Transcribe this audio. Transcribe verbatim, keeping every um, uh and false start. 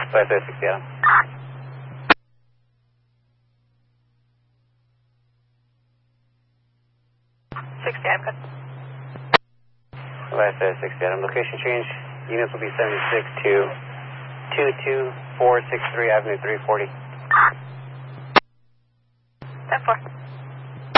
five five six Adam. sixty, I'm good. five five six Adam. Location change. Units will be seventy-six to two two four six three Avenue three forty. ten four.